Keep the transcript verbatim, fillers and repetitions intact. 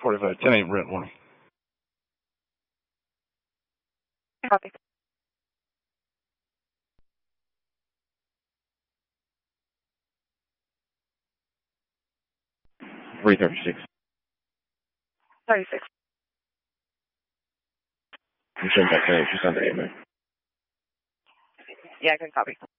forty-five, ten eight, Brent one. Copy. three thirty-six. thirty-six. You send that to just under eight, man. Yeah, good copy.